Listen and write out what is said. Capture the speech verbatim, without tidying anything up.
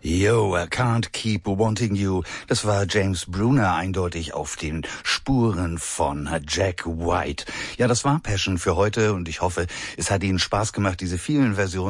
Yo, I can't keep wanting you. Das war James Bruner, eindeutig auf den Spuren von Jack White. Ja, das war Passion für heute und ich hoffe, es hat Ihnen Spaß gemacht, diese vielen Versionen